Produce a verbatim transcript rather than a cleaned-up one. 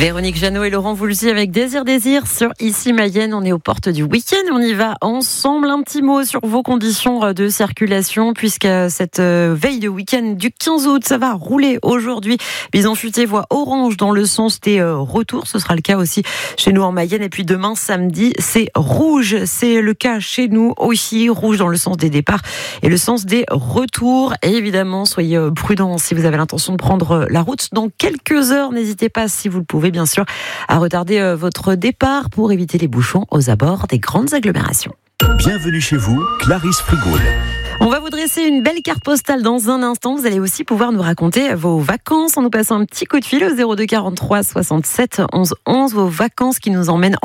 Véronique Jeannot et Laurent Voulzy avec Désir Désir sur Ici Mayenne. On est aux portes du week-end. On y va ensemble. Un petit mot sur vos conditions de circulation puisque cette veille de week-end du quinze août, ça va rouler aujourd'hui. Bison Futé voie orange dans le sens des retours. Ce sera le cas aussi chez nous en Mayenne. Et puis demain, samedi, c'est rouge. C'est le cas chez nous aussi. Rouge dans le sens des départs et le sens des retours. Et évidemment, soyez prudents si vous avez l'intention de prendre la route dans quelques heures. N'hésitez pas, si vous le pouvez, bien sûr, à retarder votre départ pour éviter les bouchons aux abords des grandes agglomérations. Bienvenue chez vous, Clarisse Frigoul. On va vous dresser une belle carte postale dans un instant. Vous allez aussi pouvoir nous raconter vos vacances en nous passant un petit coup de fil au zéro deux quarante-trois soixante-sept onze onze. Vos vacances qui nous emmènent en